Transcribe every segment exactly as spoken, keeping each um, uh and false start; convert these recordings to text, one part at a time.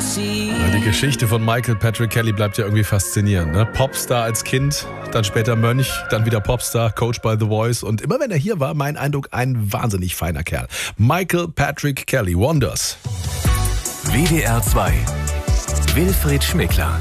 Ja, die Geschichte von Michael Patrick Kelly bleibt ja irgendwie faszinierend. Ne? Popstar als Kind, dann später Mönch, dann wieder Popstar, Coach by The Voice. Und immer wenn er hier war, mein Eindruck, ein wahnsinnig feiner Kerl. Michael Patrick Kelly, Wonders. W D R zwei. Wilfried Schmickler.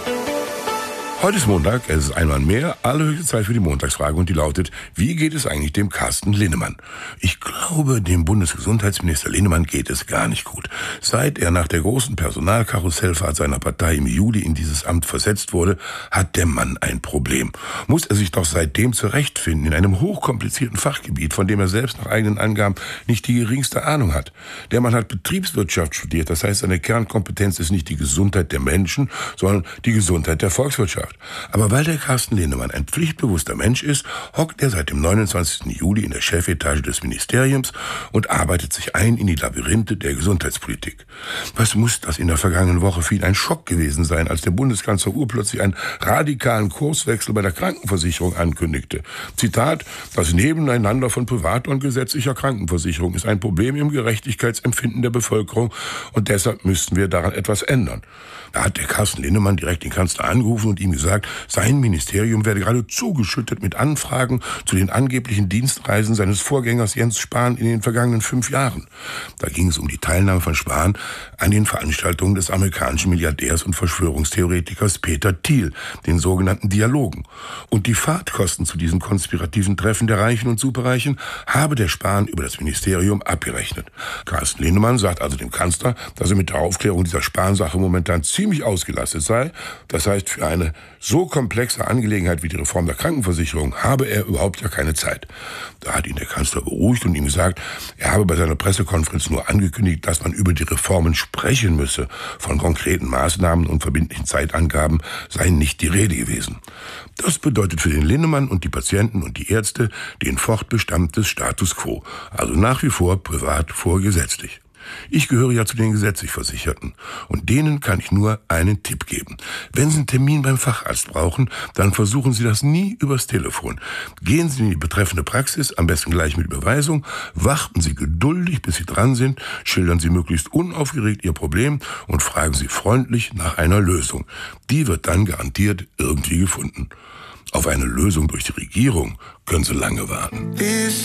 Heute ist Montag, es ist einmal mehr, allerhöchste Zeit für die Montagsfrage und die lautet, wie geht es eigentlich dem Carsten Linnemann? Ich glaube, dem Bundesgesundheitsminister Linnemann geht es gar nicht gut. Seit er nach der großen Personalkarussellfahrt seiner Partei im Juli in dieses Amt versetzt wurde, hat der Mann ein Problem. Muss er sich doch seitdem zurechtfinden in einem hochkomplizierten Fachgebiet, von dem er selbst nach eigenen Angaben nicht die geringste Ahnung hat. Der Mann hat Betriebswirtschaft studiert, das heißt, seine Kernkompetenz ist nicht die Gesundheit der Menschen, sondern die Gesundheit der Volkswirtschaft. Aber weil der Carsten Linnemann ein pflichtbewusster Mensch ist, hockt er seit dem neunundzwanzigsten Juli in der Chefetage des Ministeriums und arbeitet sich ein in die Labyrinthe der Gesundheitspolitik. Was muss das in der vergangenen Woche für ihn ein Schock gewesen sein, als der Bundeskanzler urplötzlich einen radikalen Kurswechsel bei der Krankenversicherung ankündigte. Zitat, das Nebeneinander von privater und gesetzlicher Krankenversicherung ist ein Problem im Gerechtigkeitsempfinden der Bevölkerung und deshalb müssten wir daran etwas ändern. Da hat der Carsten Linnemann direkt den Kanzler angerufen und ihm gesagt, sein Ministerium werde gerade zugeschüttet mit Anfragen zu den angeblichen Dienstreisen seines Vorgängers Jens Spahn in den vergangenen fünf Jahren. Da ging es um die Teilnahme von Spahn an den Veranstaltungen des amerikanischen Milliardärs und Verschwörungstheoretikers Peter Thiel, den sogenannten Dialogen. Und die Fahrtkosten zu diesen konspirativen Treffen der Reichen und Superreichen habe der Spahn über das Ministerium abgerechnet. Carsten Linnemann sagt also dem Kanzler, dass er mit der Aufklärung dieser Spahn-Sache momentan ziemlich ausgelastet sei. Das heißt, für eine so komplexe Angelegenheit wie die Reform der Krankenversicherung habe er überhaupt ja keine Zeit. Da hat ihn der Kanzler beruhigt und ihm gesagt, er habe bei seiner Pressekonferenz nur angekündigt, dass man über die Reformen sprechen müsse. Von konkreten Maßnahmen und verbindlichen Zeitangaben sei nicht die Rede gewesen. Das bedeutet für den Linnemann und die Patienten und die Ärzte den Fortbestand des Status quo. Also nach wie vor privat vor gesetzlich. Ich gehöre ja zu den gesetzlich Versicherten und denen kann ich nur einen Tipp geben. Wenn Sie einen Termin beim Facharzt brauchen, dann versuchen Sie das nie übers Telefon. Gehen Sie in die betreffende Praxis, am besten gleich mit Überweisung, warten Sie geduldig, bis Sie dran sind, schildern Sie möglichst unaufgeregt Ihr Problem und fragen Sie freundlich nach einer Lösung. Die wird dann garantiert irgendwie gefunden. Auf eine Lösung durch die Regierung können Sie lange warten.